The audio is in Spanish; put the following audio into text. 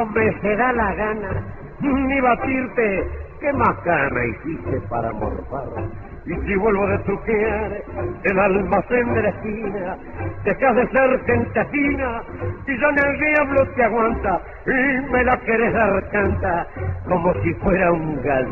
no me se da la gana ni batirte. ¿Qué macana hiciste para morfar? Y si vuelvo de truquear el almacén de la esquina, dejas de ser gente fina y ya en el diablo te aguanta y me la querés dar canta como si fuera un gallo